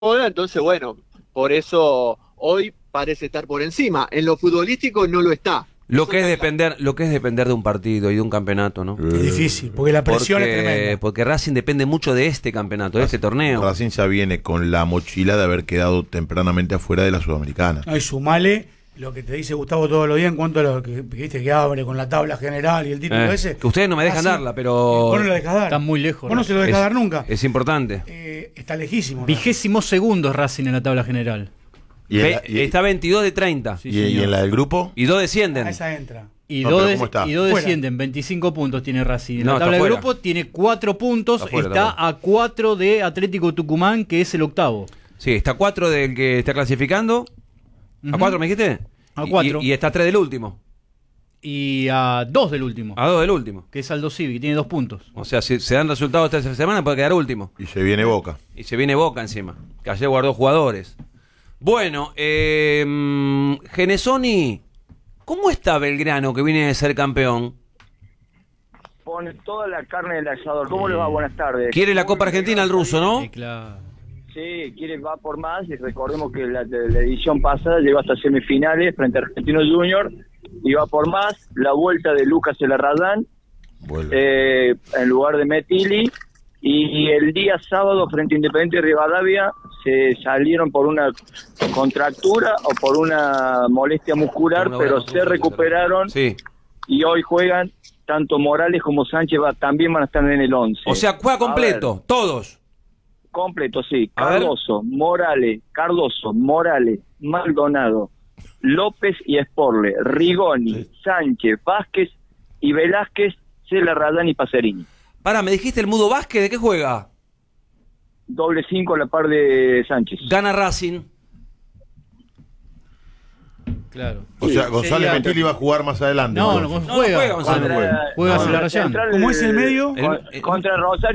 entonces bueno, por eso hoy parece estar por encima. En lo futbolístico no lo está. Lo que es depender de un partido y de un campeonato, ¿no? Es difícil, porque la presión es tremenda. Porque Racing depende mucho de este campeonato, de este torneo. Racing ya viene con la mochila de haber quedado tempranamente afuera de la Sudamericana. No, y sumale lo que te dice Gustavo todos los días en cuanto a lo que viste que abre con la tabla general y el título ese. Que ustedes no me dejan darla, pero... Vos no lo dejás dar. Está muy lejos. Vos no se lo dejás dar nunca. Es importante. Está lejísimo. 22º Racing en la tabla general. Está 22 de 30. Sí, ¿Y en la del grupo? Y 2 descienden. Esa entra. Y No, dos, pero ¿cómo está? y dos Fuera. descienden, 25 puntos tiene Racing. En No, la tabla está de fuera. grupo tiene 4 puntos, Está fuera, está está a 4 de Atlético Tucumán, que es el octavo. Sí, está 4 del que está clasificando. ¿A 4 me dijiste? A 4. Y está a 3 del último. Y a 2 del último, A 2 del último. que es Aldo Civi, que tiene 2 puntos. O sea, si se dan resultados esta semana puede quedar último. Y se viene Boca. Y se viene Boca encima, que ayer guardó jugadores. Bueno, Genesoni, ¿cómo está Belgrano que viene de ser campeón? Pone toda la carne del asador. ¿Cómo le va? Buenas tardes. Quiere la Copa Argentina al ruso, ¿no? Sí, claro. Sí, va por más. Y recordemos que la edición pasada llegó hasta semifinales frente a Argentinos Junior. Y va por más. La vuelta de Lucas Elarrayán en lugar de Metilli. Y el día sábado frente a Independiente Rivadavia se salieron por una contractura o por una molestia muscular, pero se recuperaron. Sí. Y hoy juegan tanto Morales como Sánchez, también van a estar en el 11. O sea, juega completo, todos. Completo, sí. A ver. Cardoso, Morales, Maldonado, López y Sporle, Rigoni, Sánchez, Vázquez y Velázquez, Celarrayán y Pacerini. Pará, me dijiste el Mudo Vázquez, ¿de qué juega? Doble 5 a la par de Sánchez. Gana Racing. Claro. O sea, González Sería- Metilli va a jugar más adelante. No, entonces. no juega. juega Gonzalo. Juega No, Celarrayán. Central, ¿Cómo es el medio? Contra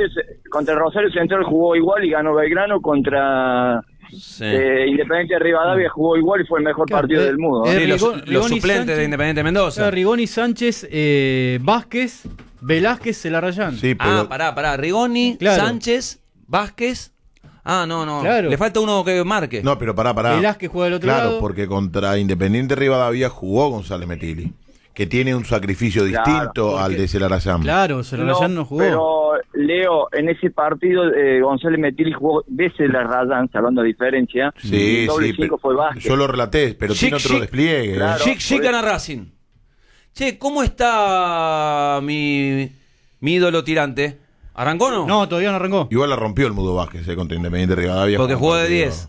el Rosario Central jugó igual y ganó Belgrano. Contra Sí. Independiente de Rivadavia jugó igual y fue el mejor Claro, partido del mundo. Sí, los Rigoni, suplentes Sánchez. de Independiente Mendoza. Rigoni, Sánchez, Vázquez, Velázquez, Celarrayán. Sí, pero Pará. Rigoni, Claro. Sánchez, Vázquez. No. Claro. Le falta uno que marque. no, pero pará. Velázquez juega del otro Claro, lado. porque contra Independiente Rivadavia jugó González Metilli, que tiene un sacrificio Claro, distinto al de Celarayán. Claro, Celarayán no jugó. Pero, Leo, en ese partido González Metilli jugó de Celarrayán, salvando diferencia. Sí, y el doble sí, 5 fue Vázquez. yo lo relaté, pero tiene otro despliegue. Claro. Chic gana Racing. Che, ¿cómo está mi ídolo tirante? ¿Arrancó o no? No, todavía no arrancó. Igual la rompió el Mudo Vázquez contra Independiente Rivadavia. Porque Fue un jugó de partido-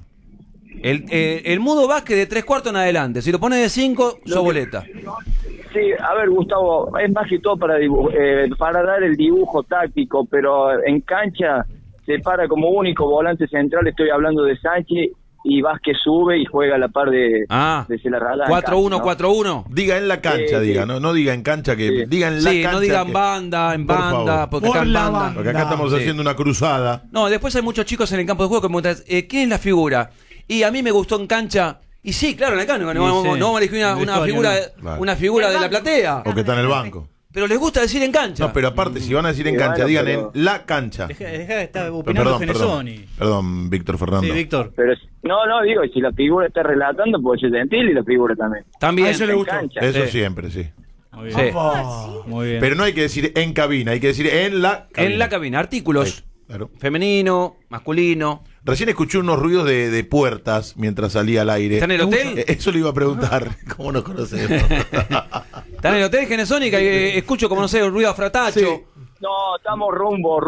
10. El Mudo Vázquez de 3/4 en adelante. Si lo pone de 5, sos boleta. Sí, a ver, Gustavo, es más que todo para dar el dibujo táctico, pero en cancha se para como único volante central. Estoy hablando de Sánchez, y Vázquez sube y juega a la par de Celarrayán. 4-1, 4-1. Diga en la cancha, Sí, diga, sí. no diga en cancha, que Sí. diga en la Sí, cancha. no digan que- banda, en Por banda, favor. porque Por acá en la banda. banda. Porque acá estamos Sí. haciendo una cruzada. No, después hay muchos chicos en el campo de juego que me preguntan, ¿quién es la figura? Y a mí me gustó en cancha. Y sí, claro, en la cancha. No vamos a elegir una Vestuario, figura, no. Claro. una figura de la platea. O que está en el banco. Pero les gusta decir en cancha. No, pero aparte, si van a decir en Sí, cancha, bueno, digan pero- en la cancha. Deja de estar opinando Perdón, Genesoni. perdón, Víctor Fernando. Sí, Víctor. Pero no, digo, si la figura está relatando, puede ser Gentil y la figura también. También. A eso le En gustó. cancha. Eso Sí. siempre, sí. Muy Sí. bien. Opa. Muy bien. Pero no hay que decir en cabina, hay que decir en la cabina. En la cabina, artículos. Ahí, claro. Femenino, masculino. Recién escuché unos ruidos de puertas mientras salía al aire. ¿Está en el hotel? Eso le iba a preguntar. ¿Cómo nos conocemos? ¿Está en el hotel Genesoni? Que escucho como, no sé, un ruido a fratacho. Sí. No, estamos rumbo.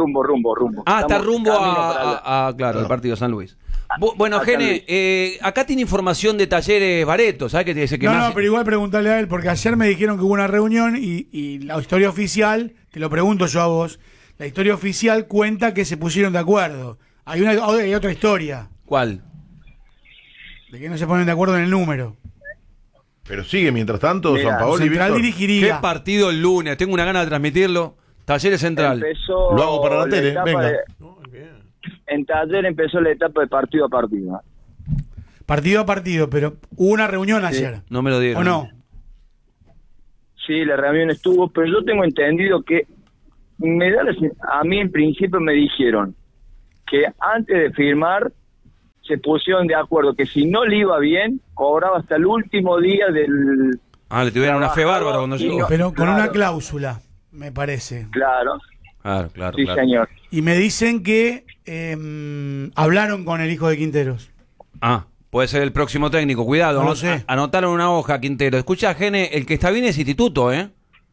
Ah, está Estamos rumbo camino para allá. claro, el partido de San Luis. Bueno, a San Gene, acá tiene información de Talleres Bareto, ¿sabes qué te dice? Que No, más- no, pero igual preguntarle a él, porque ayer me dijeron que hubo una reunión y la historia oficial, te lo pregunto yo a vos, la historia oficial cuenta que se pusieron de acuerdo. Hay otra historia, ¿Cuál? de que no se ponen de acuerdo en el número. Pero sigue mientras tanto Mira, San Paolo y Central Víctor. ¿Qué dirigiría. partido el lunes? Tengo una gana de transmitirlo. Talleres Central. Empezó Lo hago para la tele, etapa venga. en Taller empezó la etapa de partido a partido. Partido a partido, pero hubo una reunión ayer. No me lo dieron. ¿O no? Sí, la reunión estuvo, pero yo tengo entendido que a mí en principio me dijeron que antes de firmar se pusieron de acuerdo que si no le iba bien, cobraba hasta el último día del... Le tuvieron una fe bárbara cuando y llegó. no- Pero con Claro. una cláusula, me parece. Claro, Claro. sí, señor. Y me dicen que hablaron con el hijo de Quinteros. Puede ser el próximo técnico. Cuidado, No lo sé. anotaron una hoja, Quintero. Escucha, Gene, el que está bien es Instituto, ¿eh?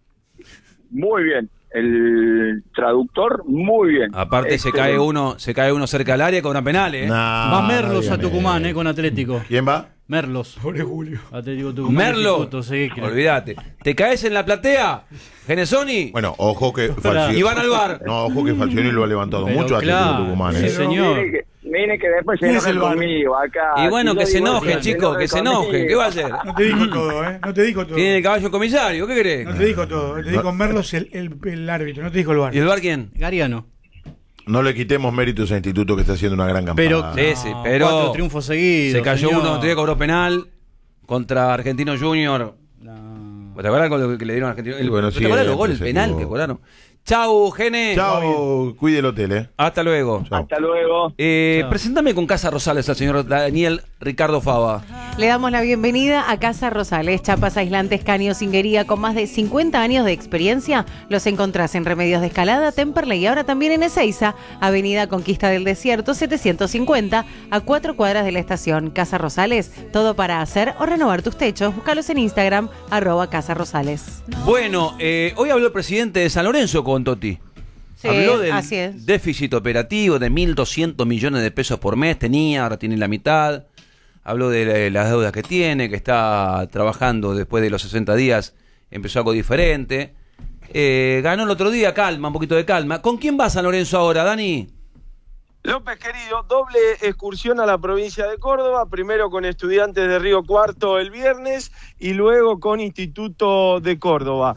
Muy bien. El traductor, muy bien. Aparte se cae uno cerca del área con una penal, ¿eh? Va Merlos a dígame. Tucumán, con Atlético. ¿Quién va? Merlos. Pobre Julio. Atlético Tucumán. Merlo, Instituto, sí, que- olvídate. ¿Te caes en la platea? Genesoni, Bueno, ojo que Falcioni. y van al bar. No, ojo que Falcioni lo ha levantado Pero mucho a claro, Atlético Tucumán. sí, ¿eh? señor. Mire que después se ¿Quién es enoja el bar? conmigo acá. Y bueno, Si que no se digo enoje, eso, chico, que se enoje. conmigo. ¿Qué va a hacer? No te dijo todo, ¿eh? No te dijo todo. Tiene el caballo comisario, ¿qué crees? No te dijo todo. Te dijo Merlos el árbitro. No te dijo el bar. ¿Y el bar quién? Gariano. No le quitemos méritos a Instituto que está haciendo una gran campaña. Pero, Sí, pero 4 triunfos seguidos. se cayó señor. uno, otro día cobró penal contra Argentino Junior. No. ¿Te acuerdas con lo que le dieron a Argentino? Y bueno, ¿Te sí, acuerdas los goles, el se penal equivocó. que cobraron? Chau, Gene. Chao, cuide el hotel, ¿eh? Hasta luego. Chao. Hasta luego. Chao. Preséntame con Casa Rosales al señor Daniel Ricardo Fava. Le damos la bienvenida a Casa Rosales, chapas aislantes, caño, cinguería, con más de 50 años de experiencia. Los encontrás en Remedios de Escalada, Temperley y ahora también en Ezeiza, Avenida Conquista del Desierto 750, a 4 cuadras de la estación. Casa Rosales, todo para hacer o renovar tus techos. Búscalos en Instagram, @Casa Rosales. Bueno, hoy habló el presidente de San Lorenzo con Totti. Sí, Habló del así es. déficit operativo de 1.200 millones de pesos por mes, tenía, ahora tiene la mitad. Habló de las deudas que tiene, que está trabajando después de los 60 días, empezó algo diferente. Ganó el otro día, calma, un poquito de calma. ¿Con quién va San Lorenzo ahora, Dani? López, querido, doble excursión a la provincia de Córdoba, primero con Estudiantes de Río Cuarto el viernes y luego con Instituto de Córdoba.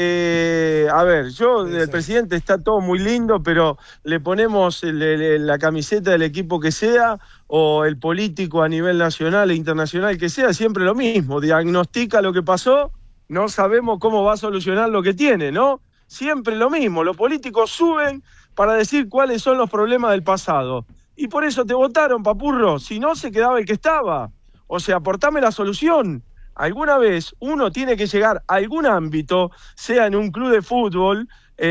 A ver, el presidente está todo muy lindo, pero le ponemos la camiseta del equipo que sea o el político a nivel nacional e internacional que sea, siempre lo mismo, diagnostica lo que pasó, no sabemos cómo va a solucionar lo que tiene, ¿no? Siempre lo mismo, los políticos suben para decir cuáles son los problemas del pasado. Y por eso te votaron, papurro, si no se quedaba el que estaba. O sea, aportame la solución. Alguna vez uno tiene que llegar a algún ámbito, sea en un club de fútbol,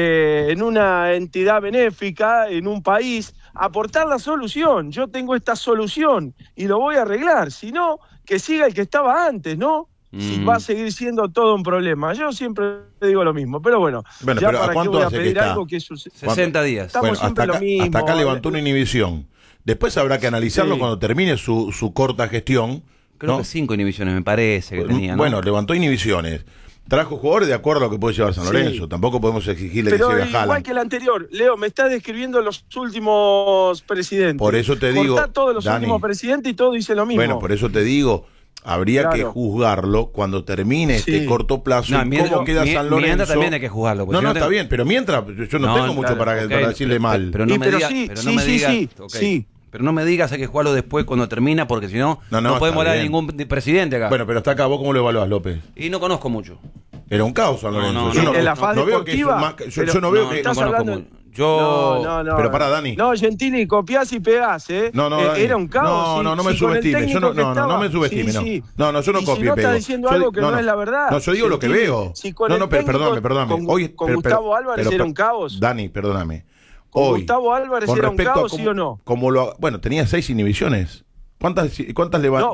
en una entidad benéfica, en un país, aportar la solución. Yo tengo esta solución y lo voy a arreglar. Si no, que siga el que estaba antes, ¿no? Si va a seguir siendo todo un problema. Yo siempre digo lo mismo, pero bueno, Bueno, ya pero ¿a para qué cuánto voy a hace que pedir está? algo que suceda. 60 días. Estamos Bueno, siempre hasta acá, lo mismo. hasta acá levantó una inhibición. Después habrá que analizarlo Sí. cuando termine su corta gestión. Creo ¿no? que 5 inhibiciones me parece que tenía, ¿no? Bueno, levantó inhibiciones. Trajo jugadores de acuerdo a lo que puede llevar San Sí. Lorenzo. Tampoco podemos exigirle Pero que se igual Haaland. que el anterior, Leo, me estás describiendo los últimos presidentes. Por eso te digo, Cortá todos los Dani, últimos presidentes y todo dice lo mismo. Bueno, por eso te digo, habría Claro. que juzgarlo cuando termine este Sí. corto plazo. No, y mientras- ¿Cómo queda San Lorenzo? mientras también hay que jugarlo, porque No, si no, no está te- bien, pero mientras, yo no, tengo mucho claro, para ok, decirle mal. Pero no Y me pero digas, sí, pero no sí, me sí, digas, sí, ok. sí. Pero no me digas hay que jugarlo después cuando termina, porque si no, No, no podemos está hablar de bien. ningún presidente acá. Bueno, pero hasta acá, ¿vos cómo lo evaluás, López? Y no conozco mucho. Era un caos San Lorenzo. no, yo no. ¿En la fase no veo que deportiva? yo Pero- no veo no, que... estás no conozco hablando- mucho. Yo... No. Pero pará, Dani. No, Gentili, copiás y pegás, ¿eh? No, Dani. Era un caos. No, no me si con el subestime. Yo técnico no, que no, estaba- me subestime, Sí, no. sí. No, yo no Y copio si no y pego. estás diciendo Yo algo di- que no es la verdad. No, yo digo lo que Gentili, veo. si con No, el no, pero técnico- perdóname. con- Hoy, con Gustavo Álvarez era un caos. Dani, perdóname. Con Hoy, Gustavo Álvarez con era un respecto a caos, ¿sí o no? Bueno, tenía 6 inhibiciones. ¿Cuántas No,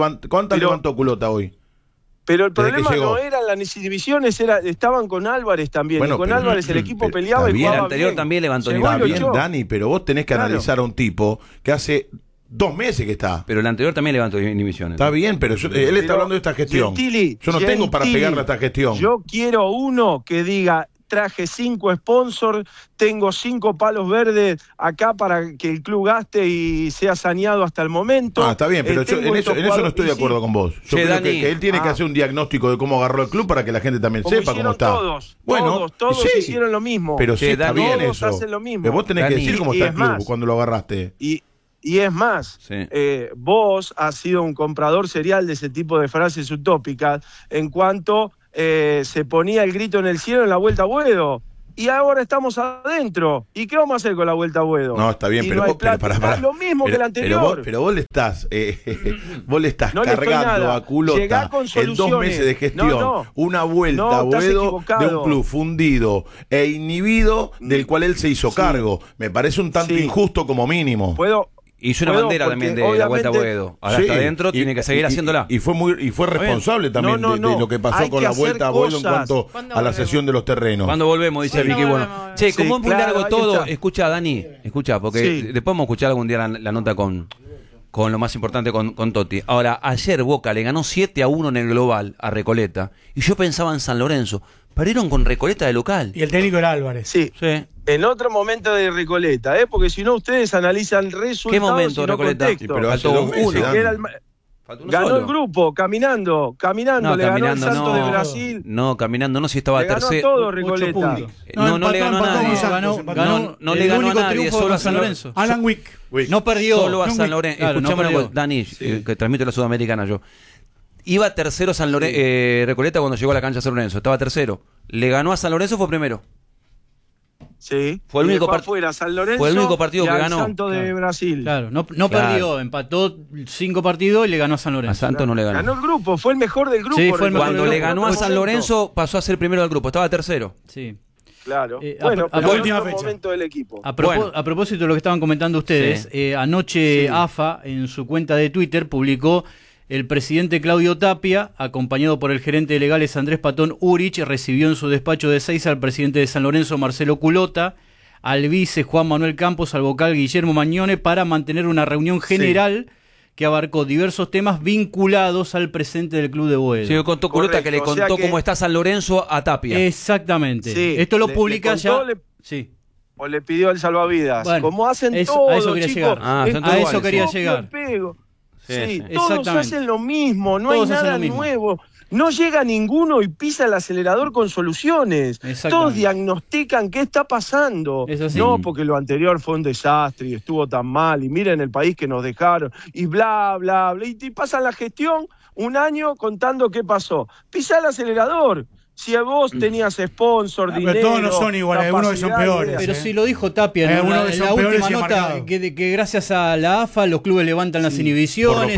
levantó Culota hoy? Pero el Desde que problema llegó. no eran las divisiones, estaban con Álvarez también. Bueno, y con pero- Álvarez el equipo pero- peleaba está y bien. jugaba El anterior bien. también levantó Llegó Está y lo bien, echó. Dani, pero vos tenés que Claro. analizar a un tipo que hace 2 meses que está. Pero el anterior también levantó inhibiciones. Está bien, pero él está Pero, hablando de esta gestión. Gentili, Yo no tengo para Gentili, pegarle a esta gestión. Yo quiero uno que diga, traje 5 sponsors, tengo 5 palos verdes acá para que el club gaste y sea saneado hasta el momento. Ah, está bien, pero yo tengo en estos eso no jugadores- estoy de y acuerdo sí, con vos. Yo Che, creo Dani. que él tiene que hacer un diagnóstico de cómo agarró el club para que la gente también como sepa cómo hicieron está. todos, Bueno, todos sí, hicieron lo mismo. Pero sí Che, está Dani, bien todos eso. hacen lo mismo. Pero vos tenés Dani, que decir cómo y está el es club más, cuando lo agarraste. Y es más, Sí. vos has sido un comprador serial de ese tipo de frases utópicas en cuanto se ponía el grito en el cielo en la Vuelta a Buedo. y ahora estamos adentro. ¿Y qué vamos a hacer con la vuelta a Boedo? No, está bien, Y pero no hay vos, pero plata. pará. Lo mismo que el anterior. Pero vos le estás, vos le estás No le estoy cargando nada. a Culota Llegá con en 2 soluciones. meses de gestión No. una vuelta No, a estás Boedo de equivocado. un club fundido e inhibido del cual él se hizo cargo. Me parece un tanto Sí. injusto como mínimo. Hizo una Puedo, bandera porque también de la vuelta a obviamente- Boedo. Ahora Sí, está adentro, y- tiene que seguir haciéndola. Y fue responsable también No, de lo que pasó hay con que la hacer vuelta a Boedo en cosas. cuanto ¿Cuándo a la volvemos? cesión de los terrenos. Cuando volvemos, dice ¿Cuándo Vicky. Bueno, volvemos? che, Sí, como es muy claro, largo ahí todo, está. escucha, Dani, porque Sí. después vamos a escuchar algún día la nota con lo más importante con Totti. Ahora, ayer Boca le ganó 7-1 en el global a Recoleta, y yo pensaba en San Lorenzo. Perdieron con Recoleta de local. Y el técnico era Álvarez. Sí. Sí. En otro momento de Recoleta, porque si no ustedes analizan resultados. ¿Qué momento y no Recoleta? contexto. Sí, pero hace Faltó 2 meses, uno. Dani. Que era el Faltó uno ganó solo. el grupo, caminando, No, le ganó el caminando Santos de no. Brasil. No, caminando no, si estaba Le ganó tercero. todo 8 Recoleta. puntos. No le ganó a empató nadie. con Santos, Ganó, empató. ganó No le el ganó a único nadie, triunfo solo de a San San Lorenzo. Alan Wick. No perdió. Solo a No, San Lorenzo. claro, no Escuchame una perdió. cosa, Dani, que transmite la Sudamericana yo. Iba tercero San Lorenzo, Recoleta cuando llegó a la cancha San Lorenzo. Estaba tercero. Le ganó a San Lorenzo, fue primero. Sí. Fue el Y único dejó part- afuera a San Lorenzo fue el único partido y que al ganó. Santos de Brasil. Claro, no Claro. perdió, empató 5 partidos y le ganó a San Lorenzo. A Santos no le ganó. Ganó el grupo, fue el mejor del grupo. Sí, fue el mejor Cuando del le grupo. ganó a San Lorenzo, pasó a ser primero del grupo. Estaba tercero. Sí. Claro. A Bueno, pro- a pero última es el fecha. momento del equipo. A propósito de lo que estaban comentando ustedes, anoche Sí. AFA en su cuenta de Twitter publicó: el presidente Claudio Tapia, acompañado por el gerente de legales Andrés Patón Urich, recibió en su despacho de Seiza al presidente de San Lorenzo, Marcelo Culota, al vice Juan Manuel Campos, al vocal Guillermo Mañone, para mantener una reunión general que abarcó diversos temas vinculados al presente del club de Boedo. Sí, contó Culota que le Correcto, o sea contó que- cómo está San Lorenzo a Tapia. Exactamente. Sí, Esto lo le publica contó, ya. Sí. O le pidió al salvavidas. Bueno, Como hacen eso- todos, a eso quería chicos. llegar. Ah, Es son todos a eso iguales, quería copio llegar. y pego. Sí, Sí, sí. todos Exactamente. hacen lo mismo, no Todos hay hacen nada lo mismo. nuevo. No llega ninguno y pisa el acelerador con soluciones. Exactamente. Todos diagnostican qué está pasando. Es así. No, porque lo anterior fue un desastre y estuvo tan mal y miren el país que nos dejaron y bla, bla, bla. Y te pasan la gestión un año contando qué pasó. Pisa el acelerador. Si vos tenías sponsor, Pero dinero, todos no son iguales, hay algunos que son capacidad, peores. Pero Sí. si lo dijo Tapia Hay en algunos la, que en son la peores última y nota, amargados. que gracias a la AFA los clubes levantan las inhibiciones.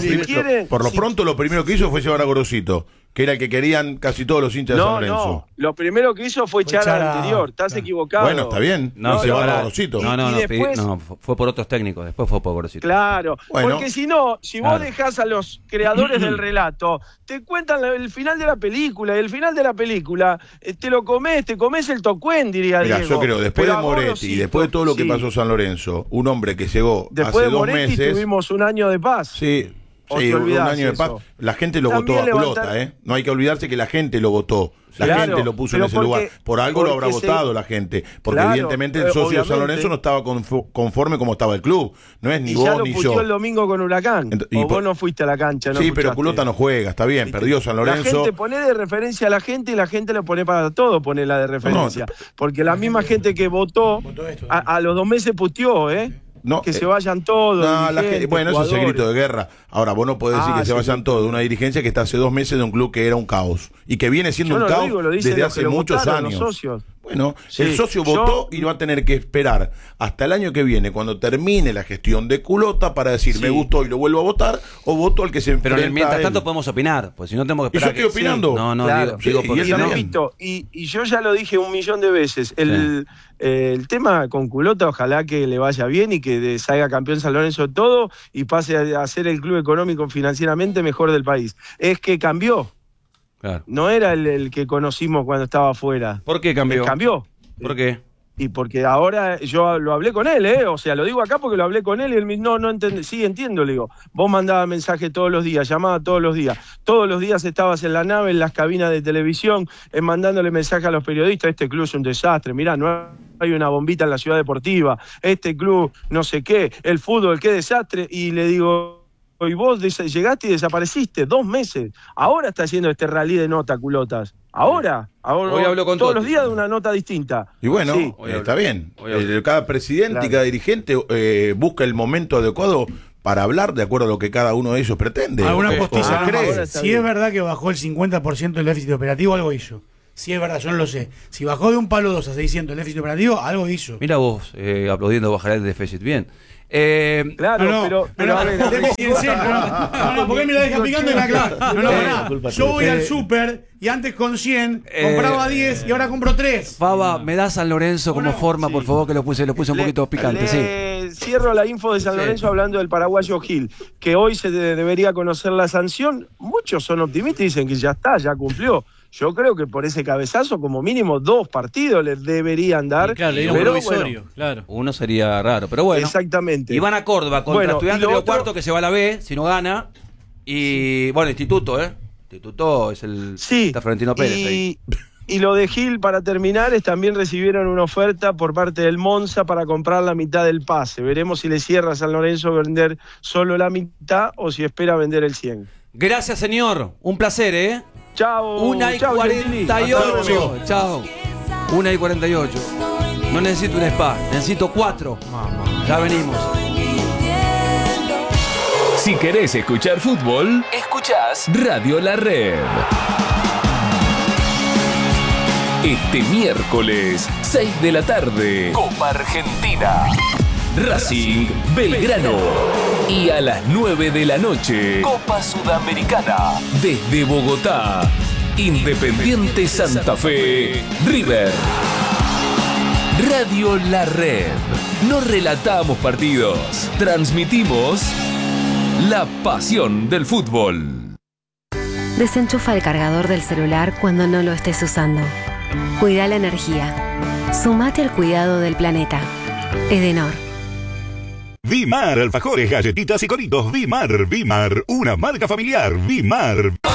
Por lo si- pronto lo primero que hizo fue llevar a Gorosito, que era el que querían casi todos los hinchas de San No, Lorenzo. no. Lo primero que hizo fue echar al anterior. Estás equivocado. Bueno, está bien. No, No, pero llevar a pará. Gorosito. No, Y después- fue por otros técnicos. Después fue por Gorosito. Claro, Bueno. porque si no, si vos Claro. dejás a los creadores del relato, te cuentan el final de la película, y el final de la película te comes el tocuén, diría Mira, Diego. yo creo, después Pero de a Moretti y Gorosito, después de todo lo que sí. pasó San Lorenzo, un hombre que llegó Después hace de 2 Moretti meses. tuvimos un año de paz. Sí, ¿O sí, te un olvidás año de paz. eso? La gente lo También votó a levantar- Culota, ¿eh? No hay que olvidarse que la gente lo votó. La Claro, gente lo puso en pero ese porque- lugar. Por algo lo habrá porque se- votado la gente. Porque Claro, evidentemente el socio de San obviamente. Lorenzo no estaba conforme como estaba el club. No es ni Y ya vos lo ni puteó yo. el domingo con Huracán. Y O por- vos no fuiste a la cancha, no Sí, pero escuchaste. Culota no juega, está bien, ¿Viste? perdió San La Lorenzo. gente pone de referencia a la gente y la gente lo pone para todo, pone la de referencia. Porque la misma gente que votó, esto, a los 2 meses puteó, No, que se vayan todos. No, la dirigentes, gente, bueno, eso es jugadores. grito de guerra. Ahora, vos no podés decir Ah, que se sí, vayan sí. todos de una dirigencia que está hace 2 meses de un club que era un caos y que viene siendo Yo no un lo caos digo, lo dicen desde los hace que lo muchos votaron, años. los socios. Bueno, Sí, el socio yo- votó y va a tener que esperar hasta el año que viene, cuando termine la gestión de Culota, para decir Sí. me gustó y lo vuelvo a votar, o voto al que se enfrenta Pero mientras a él. tanto podemos opinar, pues si no tenemos que Y yo esperar. estoy opinando. No, no, Claro. digo Sí, porque y él Y si no- también. repito, y yo ya lo dije 1.000.000 de veces, el tema con Culota, ojalá que le vaya bien y que salga campeón San Lorenzo todo y pase a ser el club económico financieramente mejor del país. Es que cambió, Claro. no era el que conocimos cuando estaba afuera. ¿Por qué cambió? Cambió. ¿Por qué? Y porque ahora yo lo hablé con él, o sea, lo digo acá porque lo hablé con él y él me no entiende, sí entiendo, le digo, vos mandabas mensajes todos los días, llamabas todos los días estabas en la nave, en las cabinas de televisión, mandándole mensajes a los periodistas, este club es un desastre, mirá, no hay una bombita en la ciudad deportiva, este club no sé qué, el fútbol, qué desastre, y le digo, y vos llegaste y desapareciste 2 meses, ahora está haciendo este rally de nota, Culotas, ahora Hoy habló con todos Totti. los días de una nota distinta. Y bueno, Sí. está bien. Hoy habló. Cada presidente Claro. y cada dirigente busca el momento adecuado para hablar de acuerdo a lo que cada uno de ellos pretende. Alguna o postilla. cree. ahora está Si bien. es verdad que bajó el 50% del déficit operativo, algo hizo. Si es verdad, yo no lo sé. Si bajó de un palo 2 a 600 el déficit operativo, algo hizo. Mira vos, aplaudiendo bajar el déficit. Bien. Claro, pero a ver, ¿por qué me la deja picando en la clase? Yo voy al súper y antes con 100 compraba 10 y ahora compro 3. Faba, me da San Lorenzo como forma, por favor, que lo puse un poquito picante, sí. Cierro la info de San Lorenzo hablando del paraguayo Gil, que hoy se debería conocer la sanción. Muchos son optimistas y dicen que ya está, ya cumplió. Yo creo que por ese cabezazo, como mínimo 2 partidos les deberían dar. Y claro, le dieron provisorio, claro. Uno sería raro, pero bueno. Exactamente. Y van a Córdoba contra Estudiantes Río Cuarto, que se va a la B, si no gana. Y bueno, Instituto, Instituto es el... Sí. Está Florentino Pérez ahí. Y lo de Gil, para terminar, es también recibieron una oferta por parte del Monza para comprar la mitad del pase. Veremos si le cierra a San Lorenzo vender solo la mitad o si espera vender el 100. Gracias, señor. Un placer, Chao. 1:48. Chao. 1:48. No necesito un spa, necesito 4. Ya venimos. Si querés escuchar fútbol, escuchás Radio La Red. Este miércoles, 6 de la tarde, Copa Argentina. Racing Belgrano. Y a las 9 de la noche, Copa Sudamericana. Desde Bogotá, Independiente Santa Fe, River. Radio La Red. No relatamos partidos, transmitimos la pasión del fútbol. Desenchufa el cargador del celular cuando no lo estés usando. Cuida la energía. Sumate al cuidado del planeta. Edenor. Vimar, alfajores, galletitas y coritos. Vimar, una marca familiar. Vimar.